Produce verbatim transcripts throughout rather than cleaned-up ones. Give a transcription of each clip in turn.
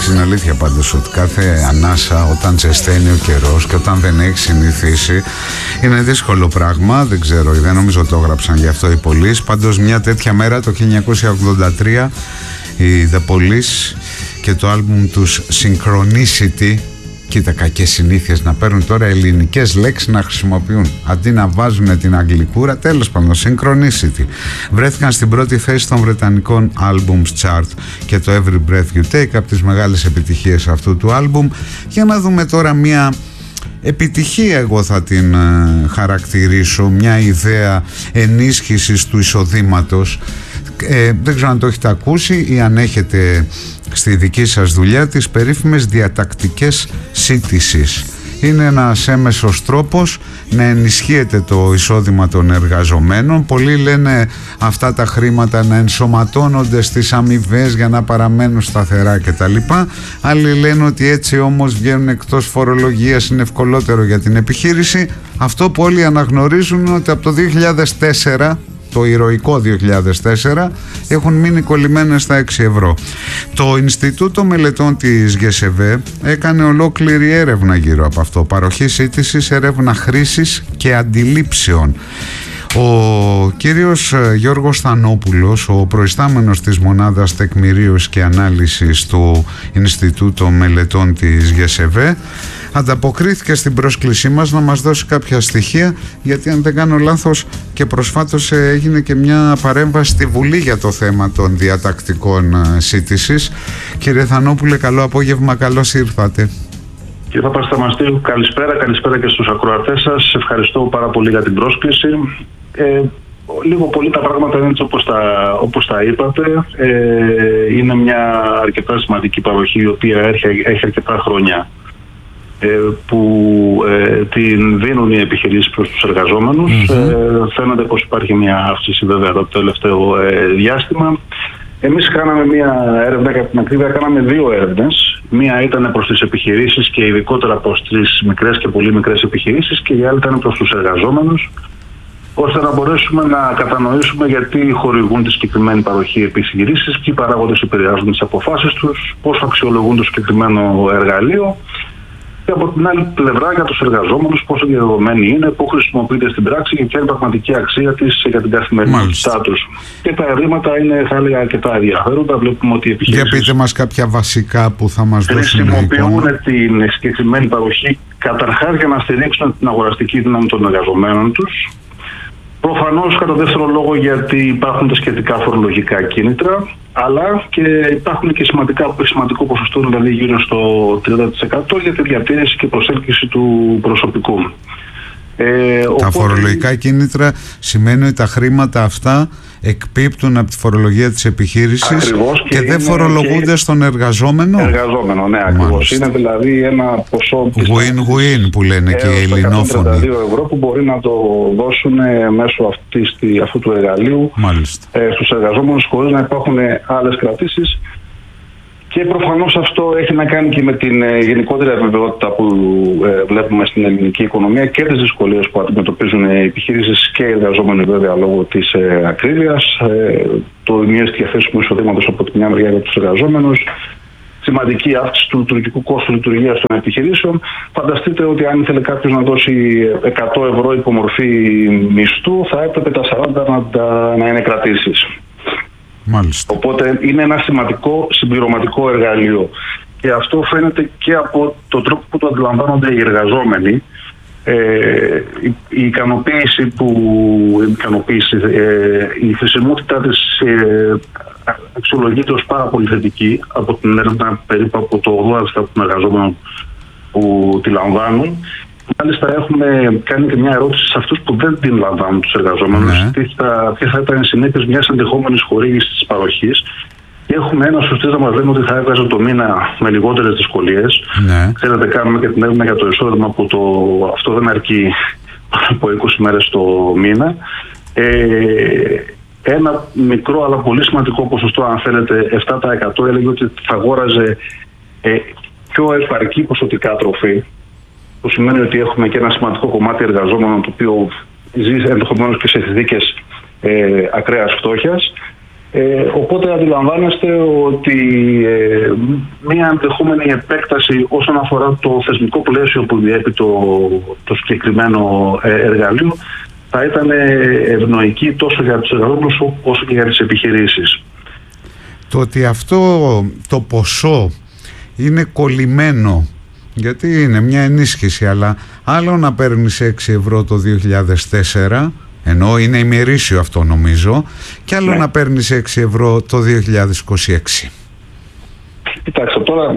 Εντάξει, είναι αλήθεια πάντως ότι κάθε ανάσα όταν ζεσταίνει ο καιρός και όταν δεν έχει συνηθίσει είναι δύσκολο πράγμα. Δεν ξέρω, δεν νομίζω το έγραψαν γι' αυτό οι Police. Πάντως μια τέτοια μέρα το χίλια εννιακόσια ογδόντα τρία οι The Police και το άλμπουμ τους Synchronicity. Κοίτα, κακές συνήθειες να παίρνουν τώρα ελληνικές λέξεις να χρησιμοποιούν αντί να βάζουν την αγγλικούρα. Τέλος πάντων, Synchronicity βρέθηκαν στην πρώτη θέση των βρετανικών Albums Chart και το Every Breath You Take, από τις μεγάλες επιτυχίες αυτού του άλμπουμ. Για να δούμε τώρα μια επιτυχία, εγώ θα την ε, χαρακτηρίσω, μια ιδέα ενίσχυσης του εισοδήματος. Ε, δεν ξέρω αν το έχετε ακούσει ή αν έχετε στη δική σας δουλειά τις περίφημες διατακτικές σύντησης. Είναι ένας έμεσος τρόπος να ενισχύεται το εισόδημα των εργαζομένων. Πολλοί λένε αυτά τα χρήματα να ενσωματώνονται στις αμοιβές για να παραμένουν σταθερά κτλ. Άλλοι λένε ότι έτσι όμως βγαίνουν εκτός φορολογίας, είναι ευκολότερο για την επιχείρηση. Αυτό που όλοι αναγνωρίζουν είναι ότι από το δύο χιλιάδες τέσσερα, το ηρωικό δύο χιλιάδες τέσσερα, έχουν μείνει κολλημένες στα έξι ευρώ. Το Ινστιτούτο Μελετών της ΓΕΣΕΒΕ έκανε ολόκληρη έρευνα γύρω από αυτό. Παροχή σύντησης, έρευνα χρήσης και αντιλήψεων. Ο κύριος Γιώργος Θανόπουλος, ο προϊστάμενος της Μονάδας Τεκμηρίωσης και Ανάλυσης του Ινστιτούτου Μελετών της ΓΕΣΕΒΕ, ανταποκρίθηκε στην πρόσκλησή μας να μας δώσει κάποια στοιχεία, γιατί αν δεν κάνω λάθος και προσφάτως έγινε και μια παρέμβαση στη Βουλή για το θέμα των διατακτικών σύντησης. Κύριε Θανόπουλε, καλό απόγευμα, καλώς ήρθατε. Κύριε Παπασταμαστή, καλησπέρα, καλησπέρα και στους ακροατές σας. Ευχαριστώ πάρα πολύ για την πρόσκληση. Ε, λίγο πολύ τα πράγματα είναι έτσι όπως τα, όπως τα είπατε. Ε, είναι μια αρκετά σημαντική παροχή, η οποία έχει, έχει αρκετά χρόνια ε, που ε, την δίνουν οι επιχειρήσεις προς τους εργαζόμενους. Mm-hmm. Ε, φαίνεται πως υπάρχει μια αύξηση βέβαια το τελευταίο ε, διάστημα. Εμείς κάναμε μια έρευνα, κατά την ακρίβεια κάναμε δύο έρευνες. Μία ήταν προς τις επιχειρήσεις και ειδικότερα προς τις μικρές και πολύ μικρές επιχειρήσεις, και η άλλη ήταν προς τους εργαζόμενους, ώστε να μπορέσουμε να κατανοήσουμε γιατί χορηγούν τη συγκεκριμένη παροχή επιχειρήσεις, ποιοι παράγοντες επηρεάζουν τις αποφάσεις τους, πώς αξιολογούν το συγκεκριμένο εργαλείο, και από την άλλη πλευρά για τους εργαζόμενους πόσο διαδεδομένη είναι, πού χρησιμοποιείται στην πράξη και ποια είναι η πραγματική αξία της για την καθημερινότητά τους. Και τα ευρήματα είναι, θα έλεγα, αρκετά ενδιαφέροντα. Βλέπουμε ότι οι επιχειρήσεις. Για πείτε μας κάποια βασικά που θα μας δώσουν. Χρησιμοποιούν την συγκεκριμένη παροχή καταρχάς για να στηρίξουν την αγοραστική δύναμη των εργαζομένων τους. Προφανώς, κατά δεύτερο λόγο, γιατί υπάρχουν τα σχετικά φορολογικά κίνητρα, αλλά και υπάρχουν και σημαντικά, σημαντικό ποσοστό, δηλαδή γύρω στο τριάντα τοις εκατό, για τη διατήρηση και προσέλκυση του προσωπικού. Ε, τα οπότε... φορολογικά κίνητρα σημαίνει ότι τα χρήματα αυτά εκπίπτουν από τη φορολογία της επιχείρησης και, και δεν φορολογούνται και... στον εργαζόμενο. Εργαζόμενο, ναι, ακριβώς. Είναι δηλαδή ένα ποσό win-win που λένε και οι ελληνόφωνοι. εκατόν τριάντα δύο ευρώ που μπορεί να το δώσουν μέσω αυτής, αυτού του εργαλείου ε, στους εργαζόμενους, χωρίς να υπάρχουν άλλες κρατήσεις. Και προφανώς αυτό έχει να κάνει και με την ε, γενικότερη αβεβαιότητα που ε, βλέπουμε στην ελληνική οικονομία και τις δυσκολίες που αντιμετωπίζουν οι επιχειρήσεις και οι εργαζόμενοι, βέβαια, λόγω της ε, ακρίβειας, ε, το μείωση διαθέσιμου εισοδήματος από τη μια μεριά για τους εργαζόμενους, σημαντική αύξηση του λειτουργικού κόστου λειτουργίας των επιχειρήσεων. Φανταστείτε ότι αν ήθελε κάποιος να δώσει εκατό ευρώ υπομορφή μισθού, θα έπρεπε τα σαράντα να, να είναι κρατήσεις. Μάλιστα. Οπότε είναι ένα σημαντικό συμπληρωματικό εργαλείο. Και αυτό φαίνεται και από τον τρόπο που το αντιλαμβάνονται οι εργαζόμενοι. Ε, η, η ικανοποίηση που η, ικανοποίηση, ε, η χρησιμότητά της ε, αξιολογείται ως πάρα πολύ θετική από την έρευνα, περίπου από το ογδόντα τοις εκατό των εργαζόμενων που τη λαμβάνουν. Μάλιστα, έχουμε κάνει και μια ερώτηση σε αυτούς που δεν την λαμβάνουν, τους εργαζόμενους, ναι. τι θα, τι θα ήταν οι συνέπειες μιας ενδεχόμενης χορήγησης της παροχής. Και έχουμε ένα στους τρεις να μας λένε ότι θα έβγαζε το μήνα με λιγότερες δυσκολίες. Ναι. Ξέρετε, κάνουμε και την έρευνα για το εισόδημα που το, αυτό δεν αρκεί από είκοσι μέρες το μήνα. Ε, ένα μικρό αλλά πολύ σημαντικό ποσοστό, αν θέλετε, επτά τοις εκατό, έλεγε ότι θα αγόραζε ε, πιο επαρκή ποσοτικά τροφή. Που σημαίνει ότι έχουμε και ένα σημαντικό κομμάτι εργαζόμενων το οποίο ζει ενδεχομένως και σε συνθήκες ε, ακραίας φτώχειας. Ε, οπότε αντιλαμβάνεστε ότι ε, μια ενδεχόμενη επέκταση όσον αφορά το θεσμικό πλαίσιο που διέπει το, το συγκεκριμένο ε, εργαλείο θα ήταν ευνοϊκή τόσο για τους εργαζόμενους όσο και για τις επιχειρήσεις. Το ότι αυτό το ποσό είναι κολλημένο, γιατί είναι μια ενίσχυση, αλλά άλλο να παίρνεις έξι ευρώ το δύο χιλιάδες τέσσερα, ενώ είναι ημερήσιο αυτό νομίζω, και άλλο ναι. να παίρνεις έξι ευρώ το δύο χιλιάδες είκοσι έξι. Κοιτάξτε τώρα...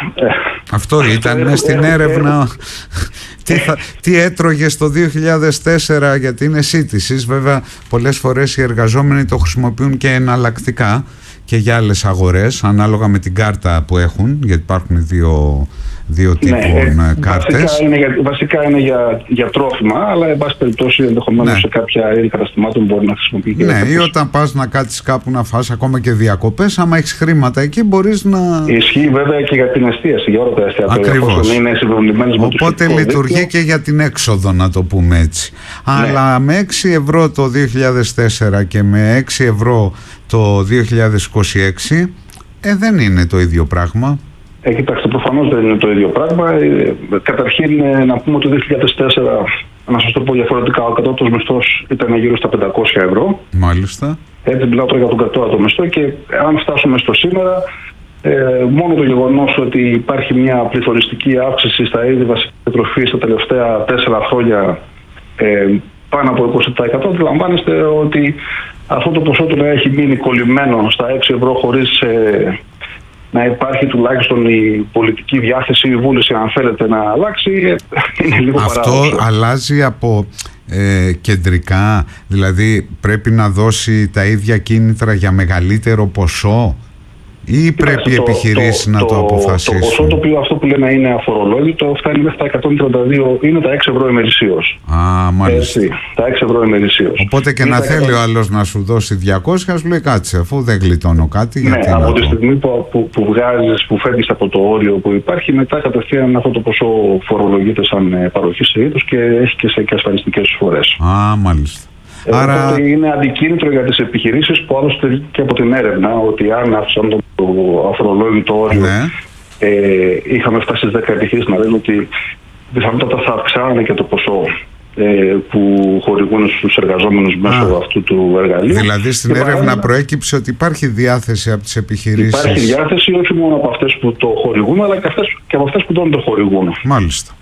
Αυτό ήταν ε, στην ε, έρευνα. Ε, τι, θα, τι έτρωγες το δύο χιλιάδες τέσσερα, γιατί είναι σύντησης. Βέβαια πολλές φορές οι εργαζόμενοι το χρησιμοποιούν και εναλλακτικά και για άλλες αγορές, ανάλογα με την κάρτα που έχουν, γιατί υπάρχουν δύο, δύο τύπων ναι, κάρτες. Βασικά είναι, για, βασικά είναι για, για τρόφιμα, αλλά εν πάση περιπτώσει ενδεχομένως ναι. σε κάποια είδη καταστημάτων μπορεί να χρησιμοποιεί. Ναι, ή όταν πας να κάτσεις κάπου να φας ακόμα και διακοπές, άμα έχεις χρήματα εκεί μπορείς να... Ισχύει βέβαια και για την εστίαση, για όλα τα εστιατόρια. Ακριβώς. Είναι οπότε λειτουργεί δίκτυο. Και για την έξοδο, να το πούμε έτσι. Ναι. Αλλά με έξι ευρώ το δύο χιλιάδες τέσσερα και με έξι ευρώ το δύο χιλιάδες είκοσι έξι ε, δεν είναι το ίδιο πράγμα. Ε, κοιτάξτε, προφανώς δεν είναι το ίδιο πράγμα. Ε, καταρχήν ε, να πούμε ότι το δύο χιλιάδες τέσσερα, να σας το πω διαφορετικά, ο κατώτατος μισθός ήταν γύρω στα πεντακόσια ευρώ. Μάλιστα. Έτσι μιλάω τώρα για τον κατώτατο μισθό, και αν φτάσουμε στο σήμερα, ε, μόνο το γεγονός ότι υπάρχει μια πληθωριστική αύξηση στα είδη βασικής τροφής τα τελευταία τέσσερα χρόνια ε, πάνω από είκοσι τοις εκατό, αντιλαμβάνεστε ότι αυτό το ποσό του να έχει μείνει κολλημένο στα έξι ευρώ χωρίς ε, να υπάρχει τουλάχιστον η πολιτική διάθεση, η βούληση αν θέλετε να αλλάξει, ε, είναι λίγο παράδοξο. Αυτό αλλάζει από ε, κεντρικά, δηλαδή πρέπει να δώσει τα ίδια κίνητρα για μεγαλύτερο ποσό, ή πρέπει οι επιχειρήσεις να το, το αποφασίσουν? Το ποσό το οποίο αυτό που λέμε είναι αφορολόγητο φτάνει μέχρι τα εκατόν τριάντα δύο, είναι τα έξι ευρώ ημερησίως. Α, μάλιστα. Έτσι, τα έξι ευρώ ημερησίως. Οπότε και είναι να θέλει εκατό... ο άλλος να σου δώσει διακόσια, σου λέει κάτσε, αφού δεν γλιτώνω κάτι. Ναι, γιατί από να τη το... στιγμή που, που, που βγάζεις, που φεύγεις από το όριο που υπάρχει, μετά κατευθείαν αυτό το ποσό φορολογείται σαν παροχή σε είδος και έχει και, σε, και ασφαλιστικές εισφορές. Α, μάλιστα. Ε, Άρα... Οπότε είναι αντικίνητρο για τις επιχειρήσεις που άλλωστε και από την έρευνα ότι αν άφησαν το αφορολόγητο όριο, ναι. ε, είχαμε φτάσει στις δέκα επιχειρήσεις να λένε ότι πιθανότατα θα αυξάνανε και το ποσό ε, που χορηγούν στους εργαζόμενους μέσω Α. αυτού του εργαλείου. Δηλαδή στην και έρευνα παράδειγμα, προέκυψε ότι υπάρχει διάθεση από τις επιχειρήσεις. Υπάρχει διάθεση όχι μόνο από αυτές που το χορηγούν, αλλά και, αυτές, και από αυτές που δεν το χορηγούν. Μάλιστα.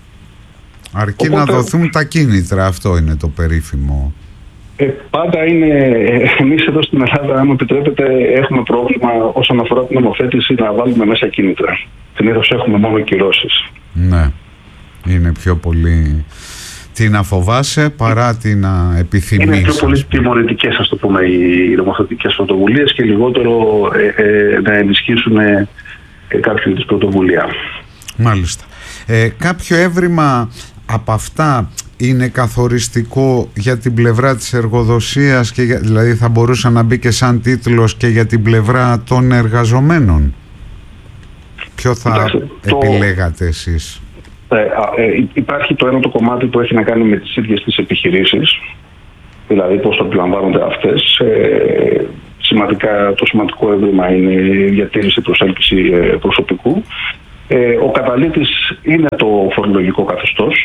Αρκεί Οπότε... να δοθούν τα κίνητρα, αυτό είναι το περίφημο. Ε, πάντα είναι, εμείς εδώ στην Ελλάδα, αν μου επιτρέπετε, έχουμε πρόβλημα όσον αφορά την νομοθέτηση να βάλουμε μέσα κίνητρα. Συνήθως έχουμε μόνο κυρώσεις. Ναι, είναι πιο πολύ τι να φοβάσαι παρά τι να επιθυμείς. Είναι πιο πολύ τιμωρητικές, ας το πούμε, οι νομοθετικές πρωτοβουλίες και λιγότερο ε, ε, να ενισχύσουν ε, κάποιον της πρωτοβουλία. Μάλιστα. Ε, κάποιο έβριμα από αυτά είναι καθοριστικό για την πλευρά της εργοδοσίας, και για, δηλαδή θα μπορούσε να μπει και σαν τίτλος και για την πλευρά των εργαζομένων? Ποιο θα Κοιτάξτε, επιλέγατε το, εσείς? Ε, ε, υπάρχει το ένα το κομμάτι που έχει να κάνει με τις ίδιες τις επιχειρήσεις, δηλαδή πώς το αντιλαμβάνονται αυτές. Ε, σημαντικά, το σημαντικό έβριμα είναι η διατήρηση, προσέλκυση ε, προσωπικού. Ε, ο καταλήτης είναι το φορολογικό καθεστώς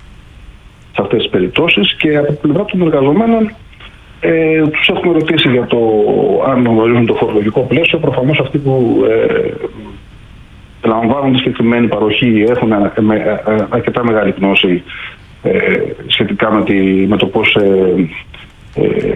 σε αυτές τις περιπτώσεις, και από την πλευρά των εργαζομένων ε, τους έχουμε ρωτήσει για το αν γνωρίζουν το φορολογικό πλαίσιο. Προφανώς αυτοί που ε, λαμβάνουν τη συγκεκριμένη παροχή έχουν ε, με, ε, αρκετά μεγάλη γνώση ε, σχετικά με, τη, με το πώς, ε, ε,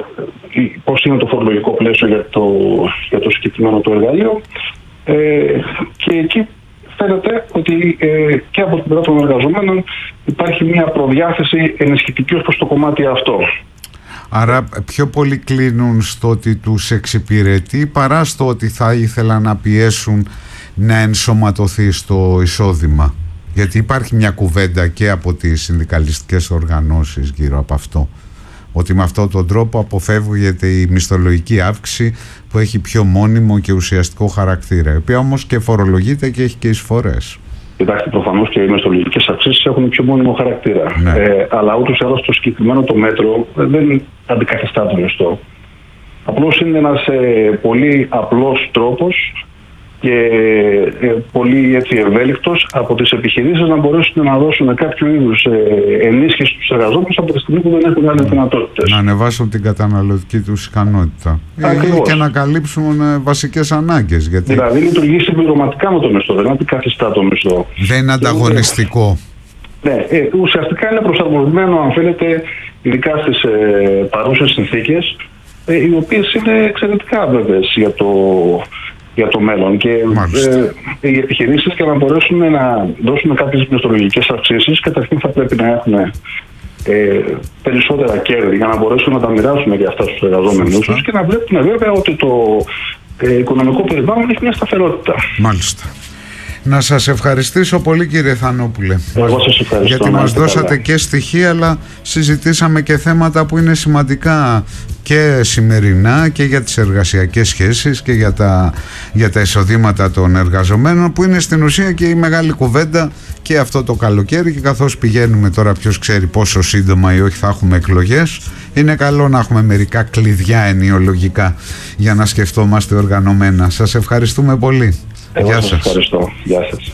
πώς είναι το φορολογικό πλαίσιο για το, για το συγκεκριμένο το εργαλείο, ε, και εκεί φαίνεται ότι ε, και από την πλευρά των εργαζομένων υπάρχει μια προδιάθεση ενισχυτική ως προς το κομμάτι αυτό. Άρα πιο πολύ κλείνουν στο ότι τους εξυπηρετεί παρά στο ότι θα ήθελαν να πιέσουν να ενσωματωθεί στο εισόδημα. Γιατί υπάρχει μια κουβέντα και από τις συνδικαλιστικές οργανώσεις γύρω από αυτό, ότι με αυτόν τον τρόπο αποφεύγεται η μισθολογική αύξηση που έχει πιο μόνιμο και ουσιαστικό χαρακτήρα, η οποία όμως και φορολογείται και έχει και εισφορές. Κοιτάξτε, προφανώς και οι μισθολογικές αυξήσεις έχουν πιο μόνιμο χαρακτήρα. Ναι. Ε, αλλά ούτως ή άλλως το συγκεκριμένο το μέτρο δεν αντικαθιστά το μισθό. Απλώς είναι ένας ε, πολύ απλός τρόπος και ε, πολύ έτσι ευέλικτος από τις επιχειρήσεις να μπορέσουν να δώσουν κάποιο είδους ε, ενίσχυση στους εργαζόμενους από τη στιγμή που δεν έχουν άλλες δυνατότητες. Να ανεβάσουν την καταναλωτική τους ικανότητα. Ακριβώς. Και να καλύψουν ε, βασικές ανάγκες. Γιατί... Δηλαδή λειτουργεί συμπληρωματικά με το μισθό, δεν αντικαθιστά το μισθό. Δεν είναι ανταγωνιστικό. Ναι, ε, ουσιαστικά είναι προσαρμοσμένο, αν θέλετε, ειδικά στις ε, παρούσες συνθήκες, ε, οι οποίες είναι εξαιρετικά βέβαιες για το, για το μέλλον. Και ε, οι επιχειρήσεις, για να μπορέσουν να δώσουν κάποιες μισθολογικές αυξήσεις, καταρχήν θα πρέπει να έχουν ε, περισσότερα κέρδη για να μπορέσουν να τα μοιράσουν για αυτά στους εργαζόμενους τους και να βλέπουν βέβαια ότι το ε, οικονομικό περιβάλλον έχει μια σταθερότητα. Μάλιστα. Να σας ευχαριστήσω πολύ, κύριε Θανόπουλε. Εγώ σας ευχαριστώ. Γιατί μας δώσατε καλά και στοιχεία, αλλά συζητήσαμε και θέματα που είναι σημαντικά και σημερινά και για τις εργασιακές σχέσεις και για τα, για τα εισοδήματα των εργαζομένων, που είναι στην ουσία και η μεγάλη κουβέντα και αυτό το καλοκαίρι. Και καθώς πηγαίνουμε τώρα, ποιος ξέρει πόσο σύντομα ή όχι θα έχουμε εκλογές, είναι καλό να έχουμε μερικά κλειδιά ενιολογικά για να σκεφτόμαστε οργανωμένα. Σας ευχαριστούμε πολύ. Εγώ σας ευχαριστώ. Γεια σας.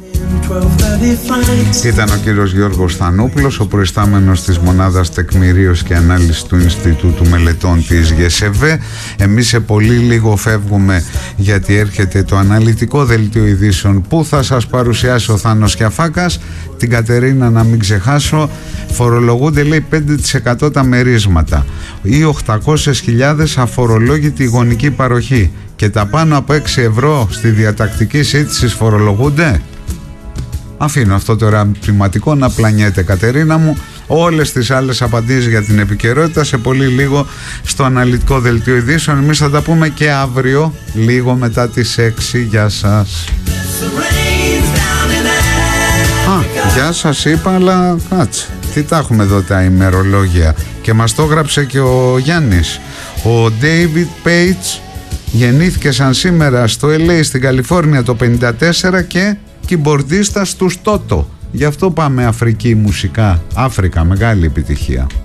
Ήταν ο κύριος Γιώργος Θανόπουλος, ο προϊστάμενος της Μονάδας Τεκμηρίωσης και Ανάλυσης του Ινστιτούτου Μελετών της ΓΕΣΕΒΕ. Εμείς σε πολύ λίγο φεύγουμε, γιατί έρχεται το αναλυτικό δελτίο ειδήσεων που θα σας παρουσιάσει ο Θάνος Κιαφάκας. Την Κατερίνα να μην ξεχάσω. Φορολογούνται, λέει, πέντε τοις εκατό τα μερίσματα ή οχτακόσιες χιλιάδες αφορολόγητη γονική παροχή, και τα πάνω από έξι ευρώ στη διατακτική σύντηση φορολογούνται. Αφήνω αυτό το ερωτηματικό να πλανιέται, Κατερίνα μου. Όλες τις άλλες απαντήσεις για την επικαιρότητα σε πολύ λίγο στο αναλυτικό δελτίο ειδήσεων. Εμείς θα τα πούμε και αύριο λίγο μετά τις έξι. Γεια σας. Α, γεια σας είπα, αλλά κάτσε. Τι τα έχουμε εδώ τα ημερολόγια. Και μας το έγραψε και ο Γιάννης. Ο David Page γεννήθηκε σαν σήμερα στο ελ έι στην Καλιφόρνια το πενήντα τέσσερα και κιμπορδίστας του Στότο. Γι' αυτό πάμε Αφρική μουσικά. Αφρικα, μεγάλη επιτυχία.